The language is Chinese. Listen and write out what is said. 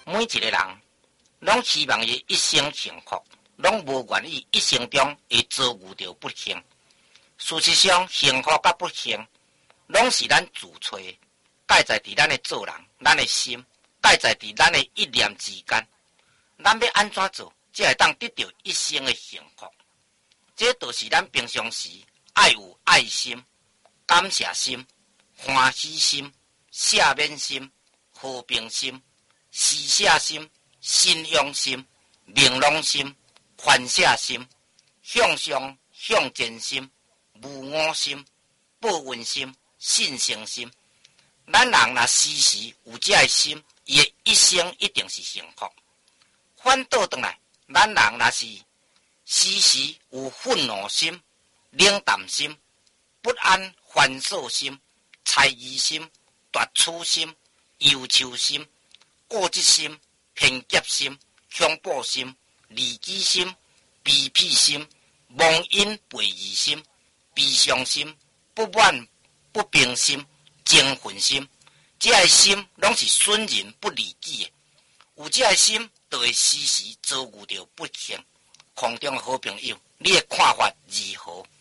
每一个人拢希望伊一生幸福，拢无愿意一生中会遭遇到不幸。事实上，幸福甲不幸，拢是咱自找的，盖在伫咱的做人，咱的心，盖在伫咱的一念之间。咱要安怎做，才会当得到一生的幸福？这就是咱平常时爱有爱心、感谢心、欢喜心、赦免心、和平心、施舍心、信用心、明朗心、欢舍心、向上向前心、无我心、报恩心、信诚心。咱人若时时有这个心，伊的一生一定是幸福。反倒转来，咱人若是时时有愤怒心、冷淡心、不安烦躁心、猜疑心、夺取心、忧愁心、过激心、偏见心、恐怖心、利己心、卑鄙心、忘恩背义心、悲伤心、不满不平心、争愤心，这个心拢是损人不利己的。有这个心，就会时时遭遇到不幸。空中好朋友，你的看法如何？